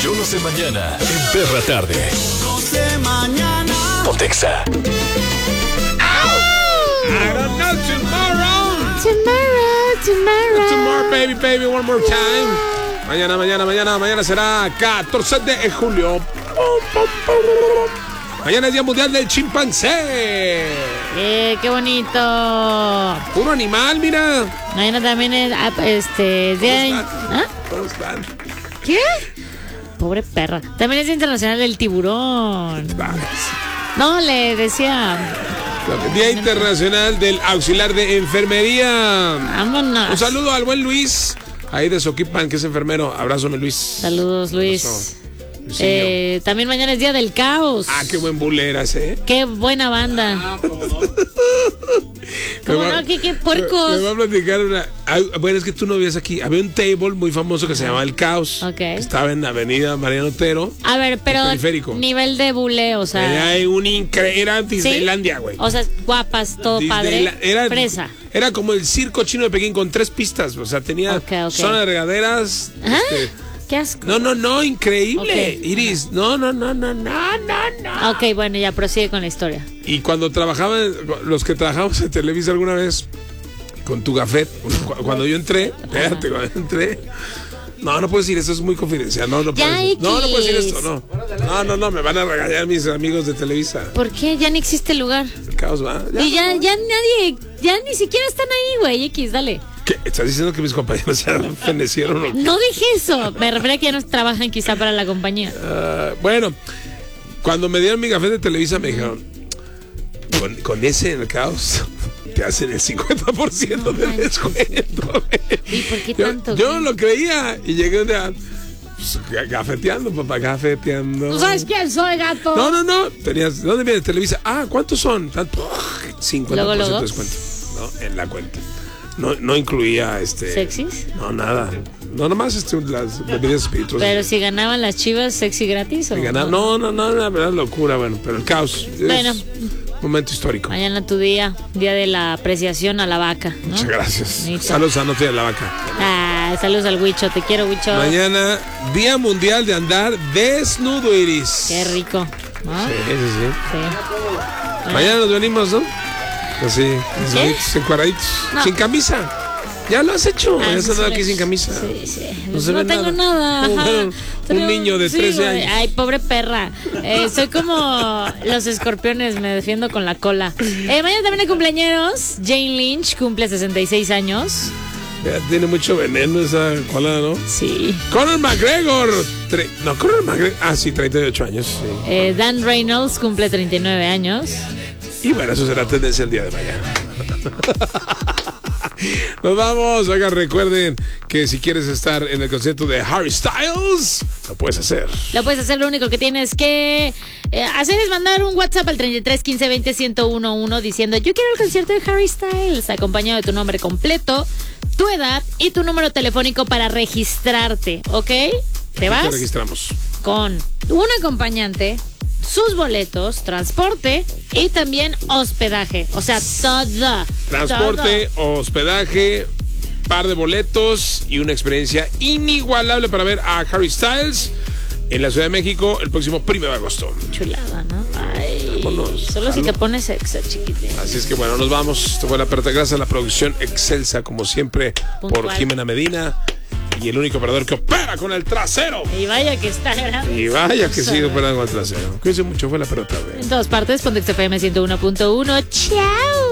Yo no sé mañana en Perra Tarde. No sé mañana. Pontexa. I don't know tomorrow. Tomorrow, baby, one more time. Mañana será 14 de julio. Mañana es Día Mundial del Chimpancé. Qué bonito. Puro animal, mira. Mañana también es día. ¿Ah? ¿Cómo están? ¿Qué? Pobre perra. También es Día Internacional del Tiburón. No, le decía. Día Internacional del Auxiliar de Enfermería. Vámonos. Un saludo al buen Luis, ahí de Soquipan, que es enfermero. Abrázame, Luis. Saludos, Luis. También mañana es Día del Caos. Ah, qué buen buleras, Qué buena banda. ¿Cómo no? ¿Qué puercos? Me va a platicar una. Bueno, es que tú no vivías aquí. Había un table muy famoso que se llamaba El Caos. Ok. Estaba en Avenida Mariano Otero. A ver, pero periférico. Nivel de buleo, o sea. Era Disneylandia, güey. O sea, guapas, todo padre. Fresa. Era como el circo chino de Pekín con 3 pistas. O sea, tenía zona de regaderas. ¿Ah? Qué asco. No, increíble. Okay. Iris, no. Ok, bueno, ya prosigue con la historia. Y cuando trabajaban, los que trabajamos en Televisa alguna vez, con tu gafet, cuando yo entré, espérate, cuando yo entré, no puedes decir, eso es muy confidencial, no puedes decir esto, no, me van a regañar mis amigos de Televisa. ¿Por qué? Ya ni existe el lugar. El caos va. Ya nadie, ya ni siquiera están ahí, güey, X, dale. ¿Qué? ¿Estás diciendo que mis compañeros ya fenecieron o qué? No dije eso, me refiero a que ya no trabajan quizá para la compañía. Bueno, cuando me dieron mi café de Televisa me dijeron, con ese en el caos te hacen el 50% de descuento. ¿Y por qué tanto? Yo no lo creía y llegué un día cafeteando, papá, cafeteando. ¿Tú sabes quién soy, gato? No. ¿Dónde viene Televisa? ¿Cuántos son? 50% de descuento. No, en la cuenta. No incluía ¿Sexys? No, nada. No, nomás las bebidas espirituosas. Pero si ganaban las Chivas, ¿sexy gratis o no? No, la verdad, locura, bueno, pero el caos. Bueno. Momento histórico. Mañana tu día de la apreciación a la vaca, ¿no? Muchas gracias. Saludos a Noti de la Vaca. Saludos al Huicho, te quiero, Huicho. Mañana, Día Mundial de Andar Desnudo, Iris. Qué rico, ¿no? Sí. Mañana nos venimos, ¿no? Así, encuadraditos, sin camisa. Ya lo has hecho. Ya has andado aquí sin camisa. Sí. No tengo nada. Un niño de 13 años. Ay, pobre perra. Soy como los escorpiones, me defiendo con la cola. Mañana también hay cumpleaños. Jane Lynch cumple 66 años. Ya tiene mucho veneno esa cola, ¿no? Sí. Conor McGregor. Conor McGregor. Sí, 38 años. Sí. Dan Reynolds cumple 39 años. Y bueno, eso será tendencia el día de mañana. Nos vamos. Oigan, recuerden que si quieres estar en el concierto de Harry Styles, lo puedes hacer. Lo único que tienes que hacer es mandar un WhatsApp al 33 15 20 1011 diciendo: yo quiero el concierto de Harry Styles, acompañado de tu nombre completo, tu edad y tu número telefónico para registrarte, ¿ok? ¿Te vas? Te registramos. Con un acompañante, sus boletos, transporte y también hospedaje. O sea, todo. Transporte, hospedaje, par de boletos y una experiencia inigualable para ver a Harry Styles en la Ciudad de México el próximo 1 de agosto. Chulada, ¿no? Ay, vámonos. Solo si te pones exa, chiquitín. Así es que bueno, nos vamos. Esto fue La Perra. Gracias a la producción excelsa, como siempre, puntual, por Jimena Medina. Y el único operador que opera con el trasero. Y vaya que está grande. Y vaya que sigue operando con el trasero. Cuídense mucho, fue La Perra Tarde. En todas partes, Pontex FM 101.1. ¡Chao!